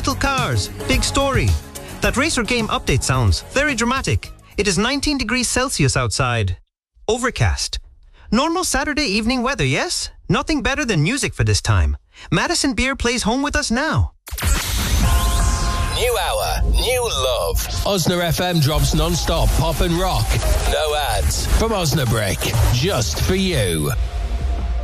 Little cars, big story. That racer game update sounds very dramatic. It is 19 degrees Celsius outside. Overcast. Normal Saturday evening weather, yes? Nothing better than music for this time. Madison Beer plays home with us now. New hour, new love. Osna FM drops non-stop pop and rock. No ads from Osnabrück. Just for you.